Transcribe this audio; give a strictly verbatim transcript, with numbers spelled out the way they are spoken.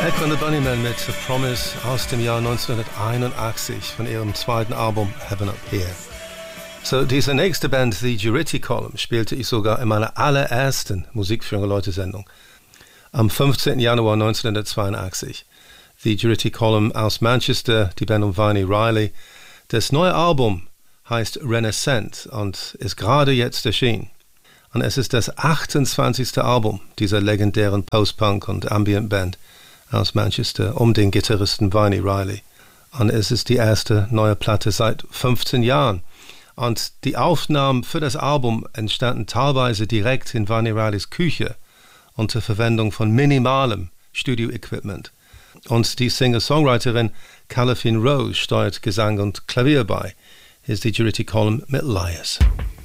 Heck and the Bunnymen mit A Promise aus dem Jahr neunzehnhunderteinundachtzig von ihrem zweiten Album Heaven Up Here. So, diese nächste Band, The Jurity Column, spielte ich sogar in meiner allerersten Musik für junge Leute-Sendung am fünfzehnten Januar neunzehnhundertzweiundachtzig. The Jurity Column aus Manchester, die Band um Vinnie Riley. Das neue Album heißt Renaissance und ist gerade jetzt erschienen. Und es ist das achtundzwanzigste Album dieser legendären Post-Punk- und Ambient-Band aus Manchester um den Gitarristen Vinnie Riley. Und es ist die erste neue Platte seit fünfzehn Jahren. Und die Aufnahmen für das Album entstanden teilweise direkt in Vinnie Rileys Küche unter Verwendung von minimalem Studio-Equipment. Und die Singer-Songwriterin Calafine Rose steuert Gesang und Klavier bei. Hier ist die Jurity Column mit Liars.